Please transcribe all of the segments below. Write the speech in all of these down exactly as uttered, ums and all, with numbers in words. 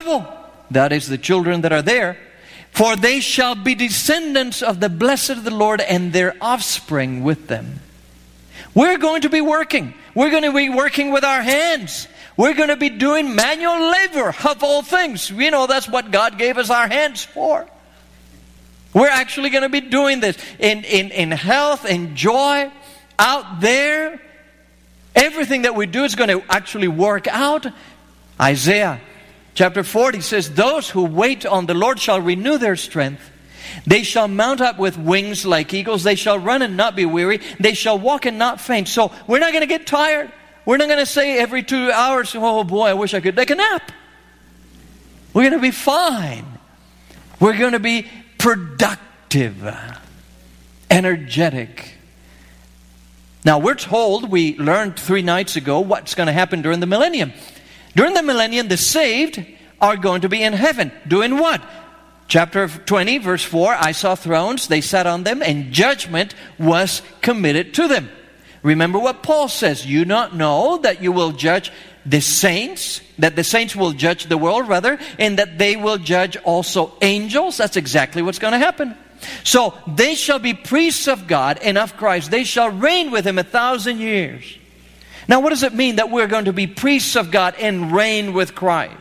That is the children that are there. For they shall be descendants of the blessed of the Lord, and their offspring with them. We're going to be working. We're going to be working with our hands. We're going to be doing manual labor of all things. You know, that's what God gave us our hands for. We're actually going to be doing this in, in, in health and joy out there. Everything that we do is going to actually work out. Isaiah chapter forty says, those who wait on the Lord shall renew their strength. They shall mount up with wings like eagles. They shall run and not be weary. They shall walk and not faint. So we're not going to get tired. We're not going to say every two hours, oh boy, I wish I could take a nap. We're going to be fine. We're going to be productive, energetic. Now we're told, we learned three nights ago, what's going to happen during the millennium. During the millennium, the saved are going to be in heaven. Doing what? Chapter twenty, verse four, I saw thrones, they sat on them, and judgment was committed to them. Remember what Paul says, you not know that you will judge the saints, that the saints will judge the world rather, and that they will judge also angels. That's exactly what's going to happen. So they shall be priests of God and of Christ. They shall reign with Him a thousand years. Now what does it mean that we're going to be priests of God and reign with Christ?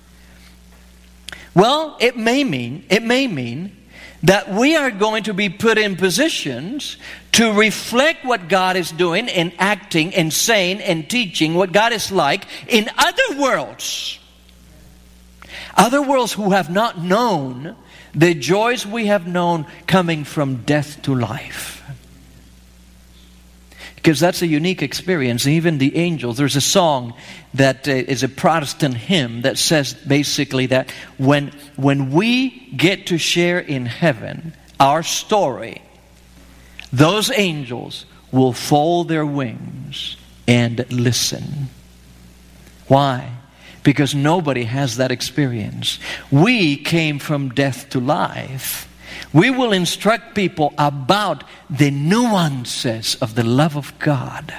Well, it may mean, it may mean that we are going to be put in positions to reflect what God is doing and acting and saying and teaching, what God is like in other worlds. Other worlds who have not known the joys we have known coming from death to life. Because that's a unique experience. Even the angels, there's a song that uh, is a Protestant hymn that says basically that when, when we get to share in heaven our story, those angels will fold their wings and listen. Why? Because nobody has that experience. We came from death to life. We will instruct people about the nuances of the love of God,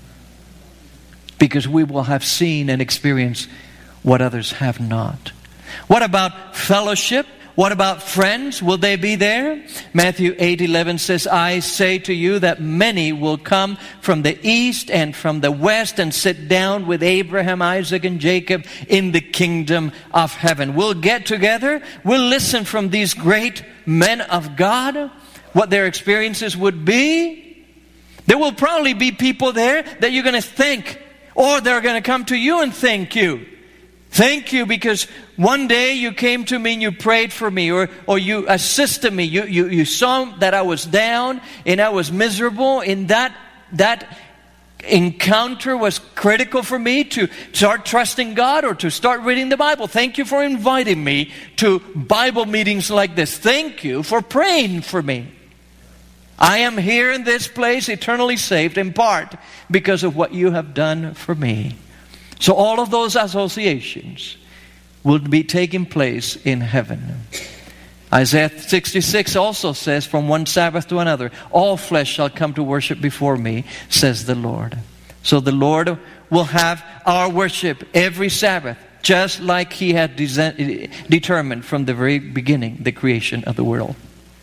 because we will have seen and experienced what others have not. What about fellowship? What about friends? Will they be there? Matthew eight eleven says, I say to you that many will come from the east and from the west and sit down with Abraham, Isaac, and Jacob in the kingdom of heaven. We'll get together. We'll listen from these great men of God, what their experiences would be. There will probably be people there that you're going to thank, or they're going to come to you and thank you. Thank you because one day you came to me and you prayed for me, or, or you assisted me. You, you, you saw that I was down and I was miserable, and that, that encounter was critical for me to start trusting God or to start reading the Bible. Thank you for inviting me to Bible meetings like this. Thank you for praying for me. I am here in this place eternally saved in part because of what you have done for me. So all of those associations will be taking place in heaven. Isaiah sixty-six also says, from one Sabbath to another, all flesh shall come to worship before me, says the Lord. So the Lord will have our worship every Sabbath, just like He had de- determined from the very beginning, the creation of the world.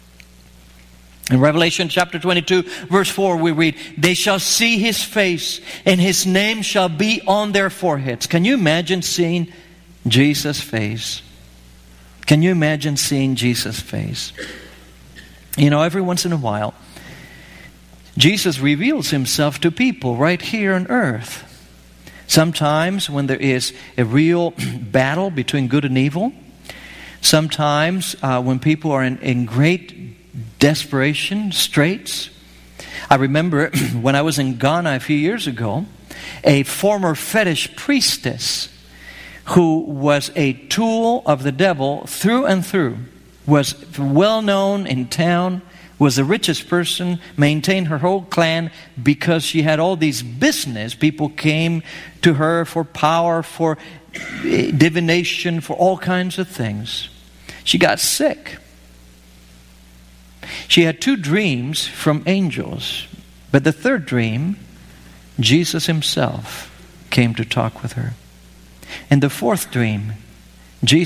In Revelation chapter twenty-two, verse four, we read, they shall see His face, and His name shall be on their foreheads. Can you imagine seeing Jesus' face? Can you imagine seeing Jesus' face? You know, every once in a while, Jesus reveals Himself to people right here on earth. Sometimes when there is a real battle between good and evil. Sometimes uh, when people are in, in great desperation, straits. I remember when I was in Ghana a few years ago, a former fetish priestess who was a tool of the devil through and through, was well known in town, was the richest person, maintained her whole clan because she had all these business. People came to her for power, for divination, for all kinds of things. She got sick. She had two dreams from angels, but the third dream, Jesus Himself came to talk with her. In the fourth dream, Jesus